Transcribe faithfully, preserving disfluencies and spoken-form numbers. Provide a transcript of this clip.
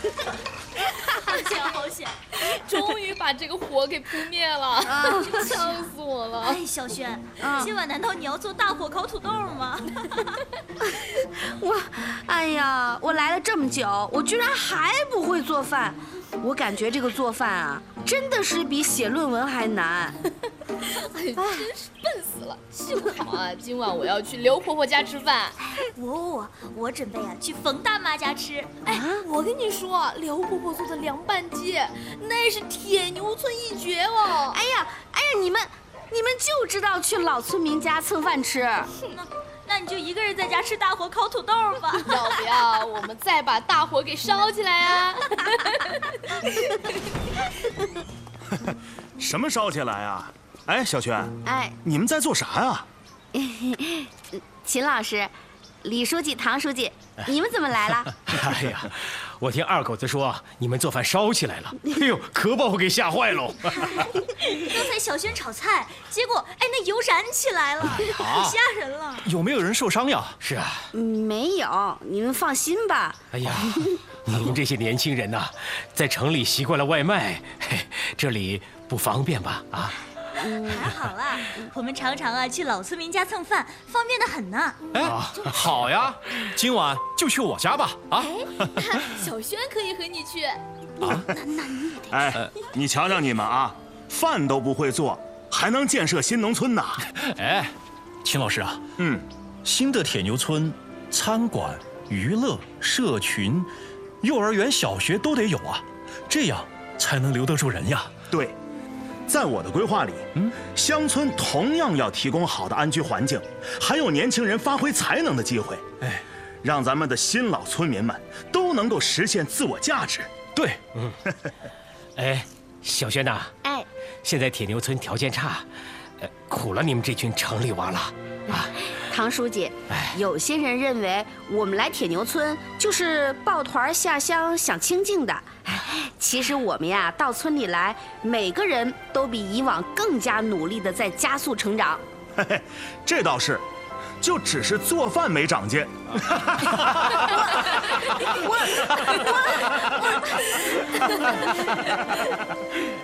好险好险， 终于把这个火给扑灭了，啊、笑死我了！ 哎，小轩，啊、今晚难道你要做大火烤土豆吗？ 我，哎呀，我来了这么久，我居然还不会做饭。我感觉这个做饭啊，真的是比写论文还难。 哎，真是笨死了！幸好啊，今晚我要去刘婆婆家吃饭。 我我我准备啊去冯大妈家吃。 哎，我跟你说，刘婆婆做的凉拌鸡，那是铁牛村一绝哦。 哎呀哎呀，你们你们就知道去老村民家蹭饭吃。 那那你就一个人在家吃大火烤土豆吧。 要不要我们再把大火给烧起来啊？ 什么烧起来啊？哎，小轩， 哎， 你们在做啥呀？ 秦老师、李书记、唐书记，你们怎么来了？ 哎呀，我听二狗子说你们做饭烧起来了，哎呦，可把我给吓坏喽！ 刚才小轩炒菜，结果哎那油燃起来了，可吓人了。 有没有人受伤呀？ 是啊， 没有，你们放心吧。 哎呀，你们这些年轻人呐、啊，在城里习惯了外卖，嘿，这里不方便吧？啊？ 还好啦，我们常常啊去老村民家蹭饭，方便的很呢。 哎，好呀，今晚就去我家吧。啊， 哎、小轩可以和你去。 啊，那那你也得。哎，你瞧瞧你们啊，饭都不会做，还能建设新农村呢。 哎，秦老师啊， 嗯， 新的铁牛村，餐馆、娱乐、社群、幼儿园、小学都得有啊，这样才能留得住人呀。 对。在我的规划里，嗯，乡村同样要提供好的安居环境，还有年轻人发挥才能的机会，哎，让咱们的新老村民们都能够实现自我价值。 对， 嗯，哎，小轩呐， 哎， 现在铁牛村条件差，呃，苦了你们这群城里娃了啊。 唐书记，有些人认为我们来铁牛村就是抱团下乡想清静的，其实我们呀到村里来，每个人都比以往更加努力的在加速成長。 嘿嘿，这倒是，就只是做饭没长进。 我我我。